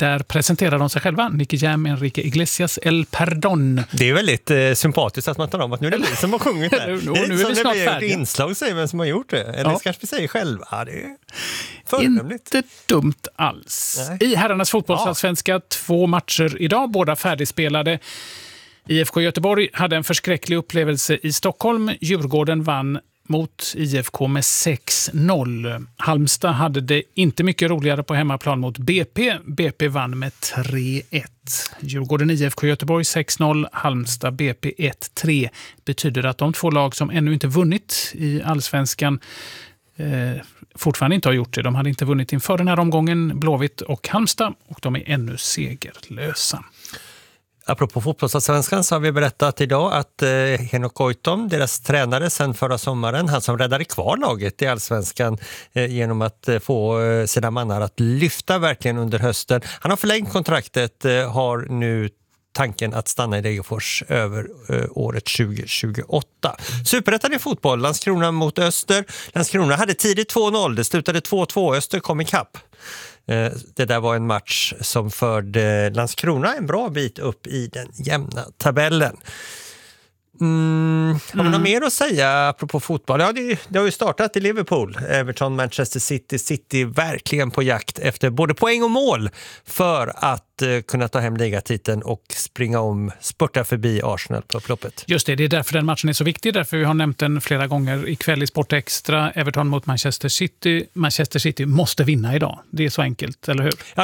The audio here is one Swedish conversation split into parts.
där presenterar de sig själva. Nicky Jam, Enrique Iglesias, El Perdón. Det är väldigt sympatiskt att man tar om att nu är det vi som har sjungit där. Nu är vi snart färdiga. Inslag säger vem som har gjort det. Eller kanske vi säger själva. Det är föredömligt. Inte dumt alls. Nej. I herrarnas fotbollsallsvenska 2 matcher idag, båda färdigspelade. IFK Göteborg hade en förskräcklig upplevelse i Stockholm. Djurgården vann mot IFK med 6-0. Halmstad hade det inte mycket roligare på hemmaplan mot BP. BP vann med 3-1. Djurgården IFK Göteborg 6-0, Halmstad BP 1-3. Betyder att de 2 lag som ännu inte vunnit i allsvenskan fortfarande inte har gjort det. De hade inte vunnit inför den här omgången, Blåvitt och Halmstad, och de är ännu segerlösa. Apropå fotbollsallsvenskan så har vi berättat idag att Henok Goitom, deras tränare sedan förra sommaren, han som räddade kvar laget i allsvenskan genom att få sina mannar att lyfta verkligen under hösten. Han har förlängt kontraktet, har nu tanken att stanna i Degerfors över året 2028. Superettan i fotboll, Landskrona mot Öster. Landskrona hade tidigt 2-0, det slutade 2-2, Öster kom i kapp. Det där var en match som förde Landskrona en bra bit upp i den jämna tabellen. Har man något mer att säga apropå fotboll? Ja, det har ju startat i Liverpool. Everton, Manchester City verkligen på jakt efter både poäng och mål för att kunna ta hem ligatiteln och spurta förbi Arsenal på upploppet. Just det är därför den matchen är så viktig. Därför vi har nämnt den flera gånger ikväll i Sport Extra. Everton mot Manchester City. Manchester City måste vinna idag. Det är så enkelt, eller hur? Ja,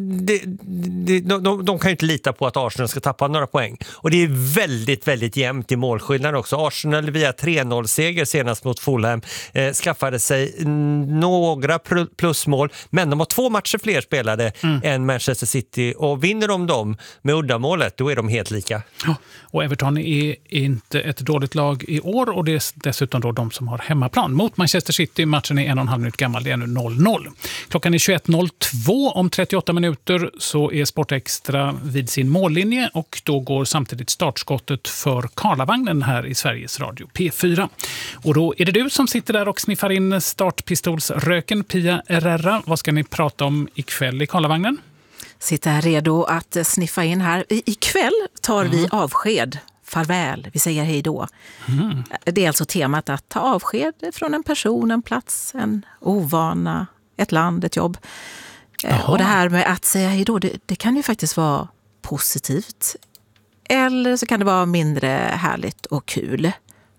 de kan ju inte lita på att Arsenal ska tappa några poäng. Och det är väldigt, väldigt jämnt i målskillnad också. Arsenal via 3-0-seger senast mot Fulham skaffade sig några plusmål, men de har 2 matcher fler spelade än Manchester City, och vinner de dem med uddamålet, då är de helt lika. Ja, och Everton är inte ett dåligt lag i år, och det är dessutom då de som har hemmaplan mot Manchester City. Matchen är 1,5 minut gammal, det är nu 0-0. Klockan är 21.02, om 38 minuter så är Sport Extra vid sin mållinje, och då går samtidigt startskottet för Karlavagnen här i Sveriges Radio P4. Och då är det du som sitter där och sniffar in startpistolsröken, Pia Herrera. Vad ska ni prata om ikväll i Karlavagnen? Sitter här redo att sniffa in här. Ikväll tar vi avsked, farväl, vi säger hej då. Det är alltså temat att ta avsked från en person, en plats, en ovana, ett land, ett jobb. Och det här med att säga hej då, det kan ju faktiskt vara positivt. Eller så kan det vara mindre härligt och kul.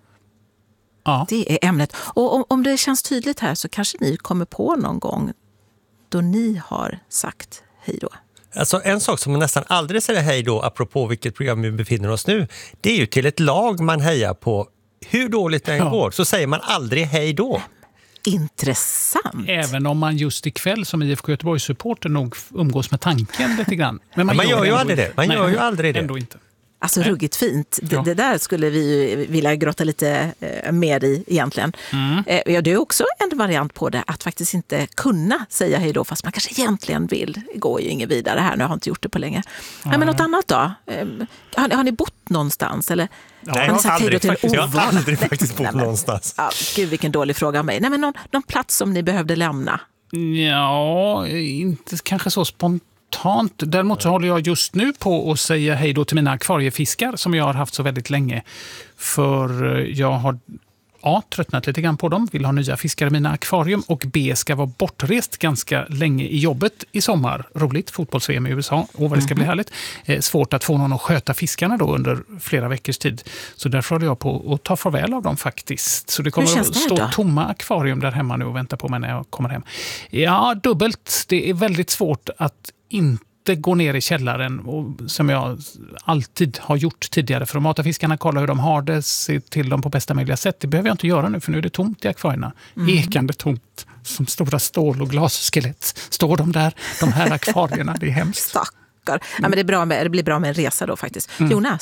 Ja. Det är ämnet. Och om det känns tydligt här så kanske ni kommer på någon gång då ni har sagt hej då. Alltså en sak som man nästan aldrig säger hej då, apropå vilket program vi befinner oss nu, det är ju till ett lag man hejar på. Hur dåligt det än går så säger man aldrig hej då. Intressant. Även om man just ikväll som IFK Göteborgs-supporter nog umgås med tanken lite grann. Men man gör ju aldrig det. Man gör ju aldrig det. Ändå inte. Alltså ruggigt fint. Det där skulle vi vilja grotta lite mer i egentligen. Ja, det är också en variant på det, att faktiskt inte kunna säga hej då fast man kanske egentligen vill. Det går ju inget vidare här, nu har jag inte gjort det på länge. Men något annat då? Har ni bott någonstans? Eller Nej, jag har aldrig faktiskt bott någonstans. Gud, vilken dålig fråga av mig. Nej, men någon plats som ni behövde lämna? Ja, inte kanske så spontant. Däremot så håller jag just nu på att säga hej då till mina akvariefiskar som jag har haft så väldigt länge. För jag har tröttnat lite grann på dem, vill ha nya fiskar i mina akvarium, och B ska vara bortrest ganska länge i jobbet i sommar. Roligt, fotbolls-VM i USA. Vad det ska bli härligt. Svårt att få någon att sköta fiskarna då under flera veckors tid. Så därför håller jag på att ta farväl av dem faktiskt. Så det kommer att stå tomma akvarium där hemma nu och vänta på mig när jag kommer hem. Ja, dubbelt. Det är väldigt svårt att inte gå ner i källaren, och som jag alltid har gjort tidigare, för att mata fiskarna, kolla hur de har det, se till dem på bästa möjliga sätt. Det behöver jag inte göra nu, för nu är det tomt i akvarierna. Ekande tomt, som stora stål- och glasskelett står de där, de här akvarierna. Det är hemskt. Stackar. Ja, men det blir bra med en resa då faktiskt.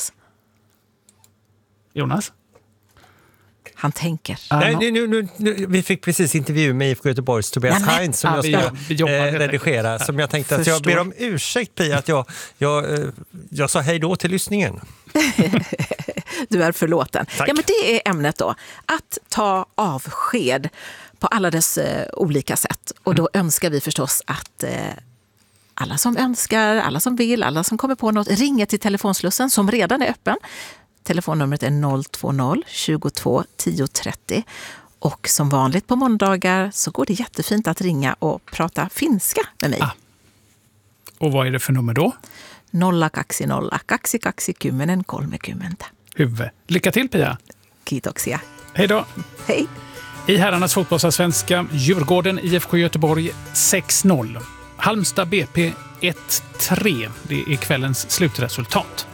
Jonas? Han tänker. Nej, vi fick precis intervju med IFK Göteborgs Tobias Heinz som jag ska redigera. Som jag tänkte att jag ber om ursäkt, Pia, att jag sa hej då till lyssningen. Du är förlåten. Tack. Ja, men det är ämnet då. Att ta avsked på alla dess olika sätt. Och då önskar vi förstås att alla som önskar, alla som vill, alla som kommer på något ringer till telefonslussen som redan är öppen. Telefonnumret är 020 22 10 30. Och som vanligt på måndagar så går det jättefint att ringa och prata finska med mig. Och vad är det för nummer då? 020 22 10 30. Huvud. Lycka till, Pia. Kiitoksia. Hej då. Hej. I herrarnas fotbollsallsvenska, Djurgården IFK Göteborg 6-0. Halmstad BP 1-3. Det är kvällens slutresultat.